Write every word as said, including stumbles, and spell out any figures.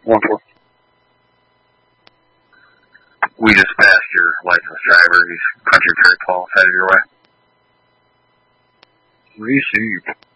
One four. We just passed your licensed driver. He's country Prairie Paul, headed your way. Received.